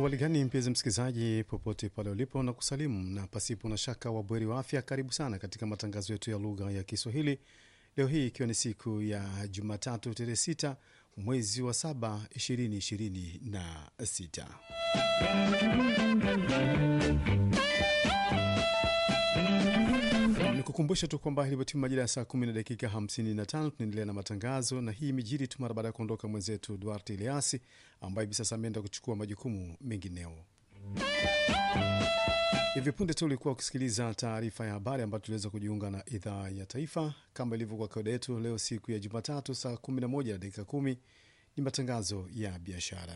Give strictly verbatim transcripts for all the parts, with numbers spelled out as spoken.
Waligani mpenzi msikilizaji, popote pale ulipo na kusalimu na pasipo na shaka wabweri wa afya. Karibu sana katika matangazo yetu ya lugha ya Kiswahili. Leo hii ikiwa ni siku ya Jumatatu tarehe sita mwezi wa saba ishirini ishirini na sita. Nikukumbusha tu kwamba ilipotimu majira ya saa kumi na dakika hamsini na tano tunaendelea na matangazo, na hii mijiri tu mara baada ya kuondoka mwenzetu Duarte Eliasi ambaye hivi sasa ameenda kuchukua majukumu mengineo. Hivi punde tu ulikuwa ukisikiliza taarifa ya habari ambayo tuliweza kujiunga na idhaa ya taifa. Kama ilivyo kwa kawaida yetu, leo siku ya Jumatatu saa kumi na moja na dakika kumi ni matangazo ya biashara.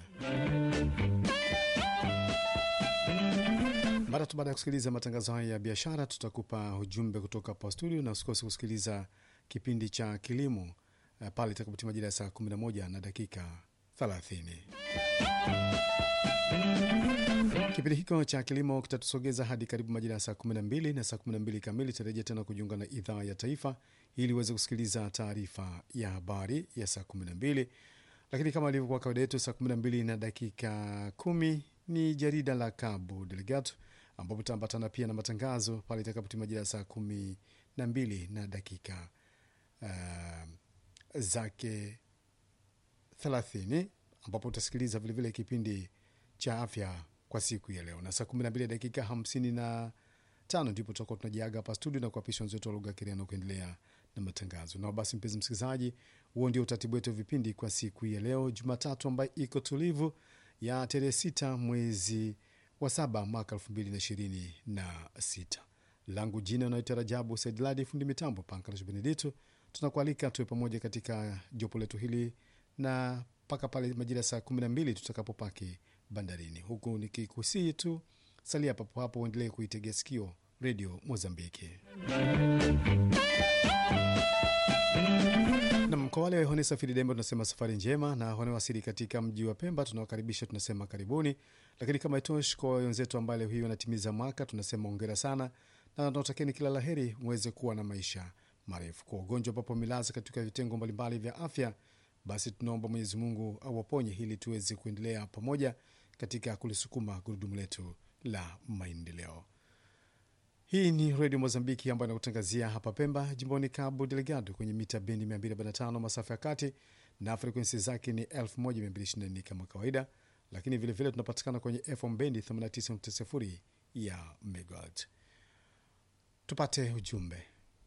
Mara tu baada ya kusikiliza matangazo haya ya biashara, tutakupa ujumbe kutoka hapa studio, na usikose kusikiliza kipindi cha kilimo uh, pale itakapotimia majira ya saa kumi na moja na dakika thelathini. Kipindi hiko cha kilimo kitatusogeza hadi karibu majira ya saa kumi na mbili, na saa kumi na mbili kamili tarejea tena kujiunga na idhaa ya taifa ili uweze kusikiliza taarifa ya habari ya saa kumi na mbili. Lakini kama ilivyo kwa kawaida yetu, saa kumi na mbili na dakika kumi ni jarida la Cabo Delgado, ambapo tutaambatana pia na matangazo pale itakapotimia majira ya saa kumi na mbili na dakika uh, zake thelathini, ambapo utasikiliza vile vile kipindi cha afya kwa siku ya leo, na saa kumi na mbili dakika hamsini na tano ndipo tutakuwa tunajiaga hapa studio na kuapisha wenzetu wa lugha ya Kireno kuendelea na matangazo. Na basi mpenzi msikilizaji, huo ndio utaratibu wetu wa vipindi kwa siku ya leo Jumatatu ambayo iko tulivu ya tarehe sita mwezi wa saba mwaka elfu mbili na ishirini na sita. Langu jina naitwa Rajabu Saidladi, fundi mitambo Pankarash Benedito. Tunakualika tuwe pamoja katika jopo letu hili na paka pale majira saa kumi na mbili tutakapopaki bandarini. Huku nikikusii tu salia papo hapo, uendelee kuitegea sikio Radio Mozambiki. Na kwa wale wale safiri Dembo tunasema safari njema, na wale wasili katika mji wa Pemba tunawakaribisha, tunasema karibuni. Lakini kama itoshi kwa wenzetu ambao leo hii wanatimiza mwaka, tunasema hongera sana na tunawatakieni kila laheri muweze kuwa na maisha marefu. Kwa ugonjwa papo milaza katika vitengo mbalimbali vya afya, basi tunaomba Mwenyezi Mungu awaponye ili tuweze kuendelea pamoja katika kulisukuma gurudumu letu la maendeleo. Hii ni Radio Mozambiki ambayo inakutangazia hapa Pemba, jimboni Cabo Delgado kwenye mita bendi mia mbili arobaini na tano masafa ya kati, na frequency zake ni elfu moja mia mbili ishirini na nne kama kawaida. Lakini vile vile tunapatikana kwenye F M bendi themanini na tisa nukta sifuri ya megahertz. Tupate ujumbe.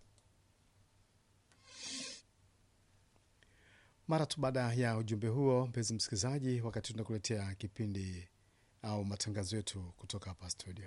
Mara tu baada ya ujumbe huo, mpenzi msikilizaji, wakati tunakuletea kipindi au matangazo yetu kutoka hapa studio.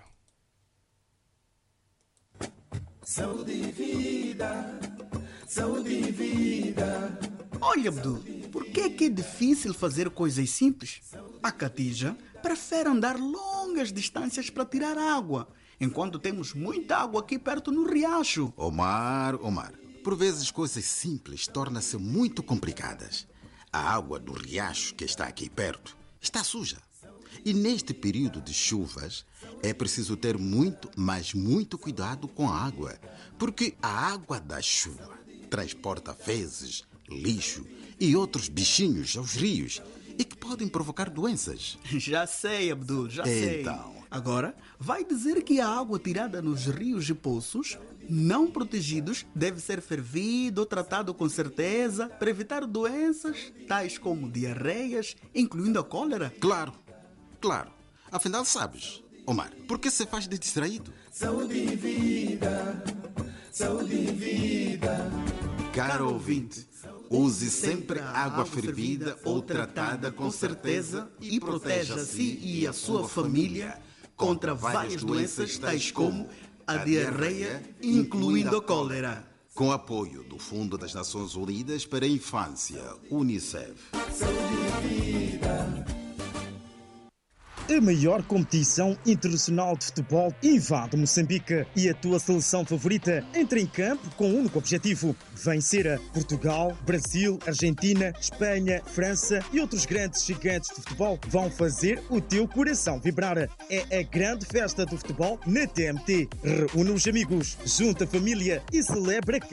Saúde e vida, saúde e vida. Olha, Abdu, por que que é difícil fazer coisas simples? A Catija prefere andar longas distâncias para tirar água, enquanto temos muita água aqui perto no riacho. Omar, Omar, por vezes coisas simples tornam-se muito complicadas. A água do riacho que está aqui perto está suja. E neste período de chuvas, é preciso ter muito, mas muito cuidado com a água, porque a água da chuva transporta fezes, lixo e outros bichinhos aos rios e que podem provocar doenças. Já sei, Abdul, já sei. Então. Agora, vai dizer que a água tirada nos rios e poços, não protegidos, deve ser fervida ou tratada com certeza para evitar doenças tais como diarreias, incluindo a cólera? Claro, claro. Afinal, sabes, Omar, por que se faz de distraído? Saúde e vida, saúde e vida. Caro ouvinte, use sempre água fervida ou tratada com certeza e proteja a si e a sua família contra várias doenças tais como a diarreia, incluindo a cólera. Com apoio do Fundo das Nações Unidas para a Infância, UNICEF. Saúde e vida. A maior competição internacional de futebol invade Moçambique e a tua seleção favorita entra em campo com um único objetivo: vencer a Portugal, Brasil, Argentina, Espanha, França e outros grandes gigantes de futebol vão fazer o teu coração vibrar. É a grande festa do futebol na T M T. Reúne os amigos, junta a família e celebra